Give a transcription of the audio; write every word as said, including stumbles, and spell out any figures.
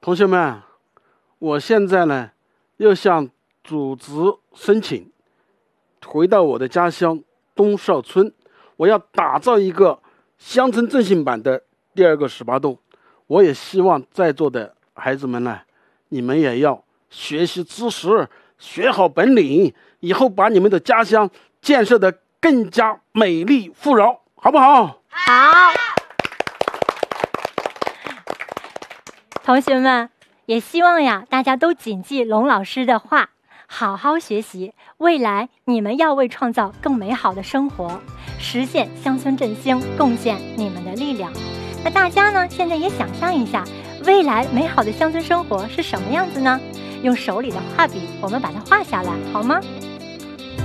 同学们，我现在呢又向组织申请回到我的家乡东邵村，我要打造一个乡村振兴版的第二个十八洞。我也希望在座的孩子们呢，你们也要学习知识，学好本领，以后把你们的家乡建设得更加美丽富饶，好不好？ 好。同学们，也希望呀，大家都谨记龙老师的话，好好学习，未来你们要为创造更美好的生活，实现乡村振兴，贡献你们的力量。那大家呢，现在也想象一下，未来美好的乡村生活是什么样子呢？用手里的画笔，我们把它画下来，好吗？